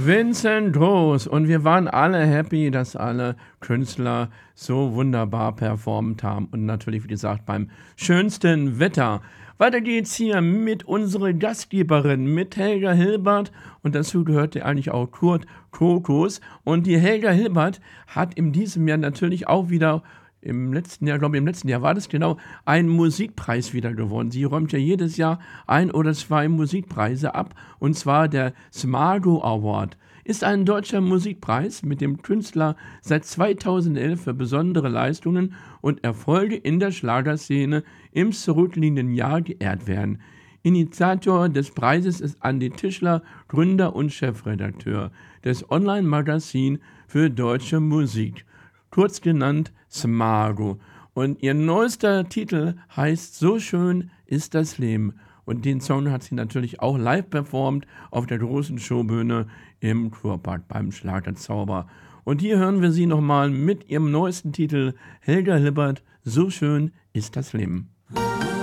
Vincent Groß. Und wir waren alle happy, dass alle Künstler so wunderbar performt haben. Und natürlich, wie gesagt, beim schönsten Wetter. Weiter geht's hier mit unserer Gastgeberin, mit Helga Hilbert. Und dazu gehörte eigentlich auch Kurt Krokus. Und die Helga Hilbert hat in diesem Jahr natürlich auch wieder im letzten Jahr war das genau, einen Musikpreis wieder gewonnen. Sie räumt ja jedes Jahr 1 oder 2 Musikpreise ab, und zwar der Smargo Award. Ist ein deutscher Musikpreis, mit dem Künstler seit 2011 für besondere Leistungen und Erfolge in der Schlagerszene im zurückliegenden Jahr geehrt werden. Initiator des Preises ist Andi Tischler, Gründer und Chefredakteur des Online-Magazins für deutsche Musik, kurz genannt Smargo. Und ihr neuester Titel heißt So schön ist das Leben. Und den Song hat sie natürlich auch live performt auf der großen Showbühne im Kurpark beim Schlagerzauber. Und hier hören wir sie nochmal mit ihrem neuesten Titel, Helga Hilbert, So schön ist das Leben.